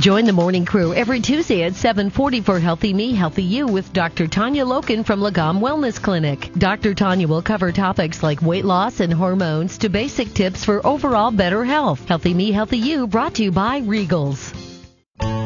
Join the morning crew every Tuesday at 7:40 for Healthy Me, Healthy You with Dr. Tanya Loken from Lagom Wellness Clinic. Dr. Tanya will cover topics like weight loss and hormones to basic tips for overall better health. Healthy Me, Healthy You brought to you by Regals.